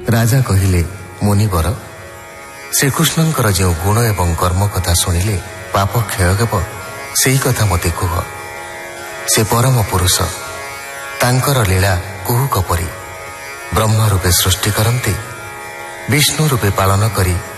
ରାଜା କହିଲେ, ମୁନିବର, ଶ୍ରୀକୃଷ୍ଣଙ୍କର ଯେଉଁ ଗୁଣ ଏବଂ କର୍ମ କଥା ଶୁଣିଲେ ପାପ କ୍ଷୟ ହେବ, ସେହି କଥା ମୋତେ କୁହ। ସେ ପରମ ପୁରୁଷ, ତାଙ୍କର ଲୀଳା କୁହୁକ ପରି। ବ୍ରହ୍ମ ରୂପେ ସୃଷ୍ଟି କରନ୍ତି, ବିଷ୍ଣୁ ରୂପେ ପାଳନ କରି